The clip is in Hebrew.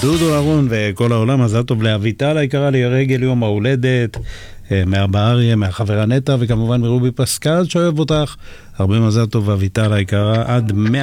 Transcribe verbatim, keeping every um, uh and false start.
דודו אהרון וכל העולם, מזל טוב לאביטל היקרה לרגל יום ההולדת, מאבא אריה, מהחברה נטע, וכמובן מרובי פסקל שאוהב אותך, הרבה מזל טוב אביטל היקרה, עד מאה